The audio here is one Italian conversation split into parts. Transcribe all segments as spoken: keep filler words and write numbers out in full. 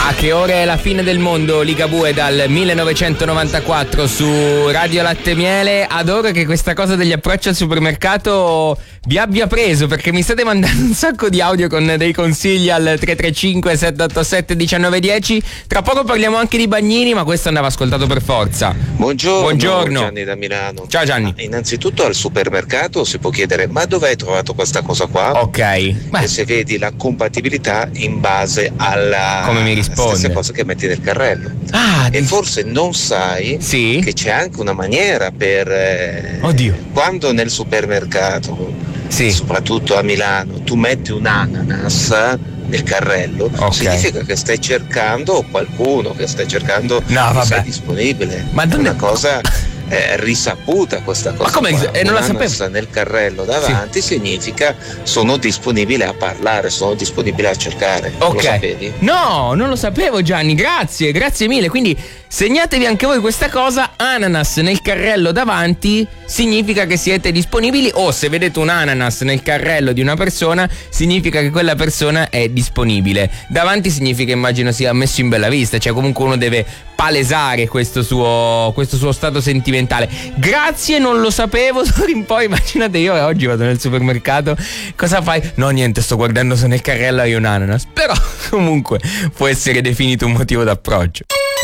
A che ora è la fine del mondo, Ligabue dal millenovecentonovantaquattro su Radio Latte Miele. Adoro che questa cosa degli approcci al supermercato vi abbia preso, perché mi state mandando un sacco di audio con dei consigli al tre tre cinque sette otto sette uno nove uno zero. Tra poco parliamo anche di bagnini, ma questo andava ascoltato per forza. Buongiorno, Buongiorno. Gianni da Milano. Ciao Gianni. Innanzitutto al supermercato si può chiedere: ma dove hai trovato questa cosa qua? Ok. Beh. E se vedi la compatibilità in base alla Come mi risponde? stessa cosa che metti nel carrello. Ah, e di... forse non sai sì? che c'è anche una maniera per eh, Oddio. quando nel supermercato, sì, soprattutto a Milano, tu metti un ananas nel carrello, okay, significa che stai cercando qualcuno che stai cercando, no, che vabbè, sei disponibile. Ma è non una è... cosa eh, risaputa questa cosa. Ma come? Qua. Eh, non la ananas sapevo. nel carrello davanti, sì, significa sono disponibile a parlare, sono disponibile a cercare. Ok. Lo sapevi? No, non lo sapevo, Gianni, grazie, grazie mille. Quindi segnatevi anche voi questa cosa: ananas nel carrello davanti significa che siete disponibili, o se vedete un ananas nel carrello di una persona significa che quella persona è disponibile. Davanti significa, immagino, sia messo in bella vista, cioè comunque uno deve palesare questo suo, questo suo stato sentimentale. Grazie, non lo sapevo. D'ora in poi, immaginate, io oggi vado nel supermercato, cosa fai? No, niente, sto guardando se nel carrello hai un ananas. Però comunque può essere definito un motivo d'approccio.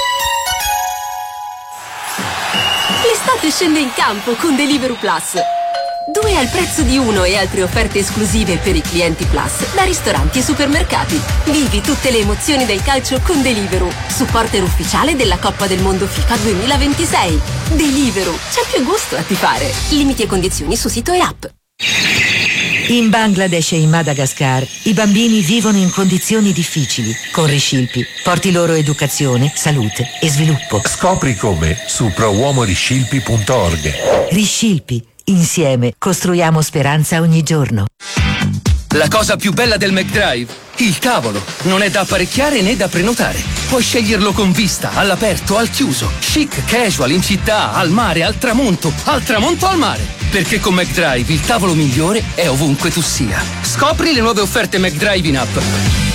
L'estate scende in campo con Deliveroo Plus. Due al prezzo di uno e altre offerte esclusive per i clienti Plus da ristoranti e supermercati. Vivi tutte le emozioni del calcio con Deliveroo, supporter ufficiale della Coppa del Mondo FIFA duemilaventisei. Deliveroo, c'è più gusto a tifare. Limiti e condizioni su sito e app. In Bangladesh e in Madagascar i bambini vivono in condizioni difficili. Con Riscilpi porti loro educazione, salute e sviluppo. Scopri come su pro uomo riscilpi punto org. Riscilpi. Insieme costruiamo speranza ogni giorno. La cosa più bella del McDrive? Il tavolo. Non è da apparecchiare né da prenotare. Puoi sceglierlo con vista, all'aperto, al chiuso, chic, casual, in città, al mare, al tramonto, al tramonto al mare. Perché con McDrive il tavolo migliore è ovunque tu sia. Scopri le nuove offerte McDrive in app.